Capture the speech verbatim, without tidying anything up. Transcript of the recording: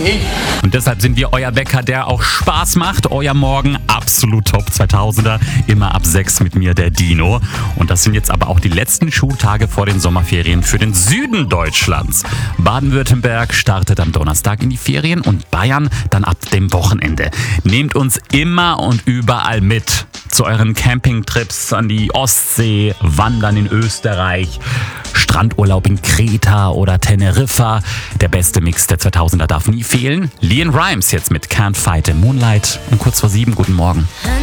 ich. Und deshalb sind wir euer Wecker, der auch Spaß macht. Euer Morgen absolut Top zweitausender. Immer ab sechs mit mir, der Dino. Und das sind jetzt aber auch die letzten Schultage vor den Sommerferien für den Süden Deutschlands. Baden-Württemberg startet am Donnerstag in die Ferien und Bayern dann ab dem Wochenende. Nehmt uns immer und überall mit. Zu euren Campingtrips an die Ostsee, Wandern in Österreich, Strandurlaub in Kreta oder Teneriffa. Der beste Mix der zweitausender darf nie fehlen. Leon Rimes jetzt mit Can't Fight the Moonlight. Um kurz vor sieben, guten Morgen.